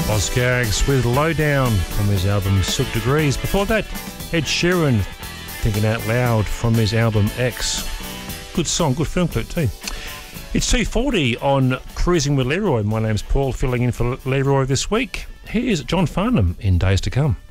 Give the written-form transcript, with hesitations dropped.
Skaggs with Lowdown from his album Silk Degrees. Before that, Ed Sheeran, Thinking Out Loud from his album X. Good song, good film clip too. It's 2:40 on Cruising with Leroy. My name's Paul, filling in for Leroy this week. Here's John Farnham in Days to Come.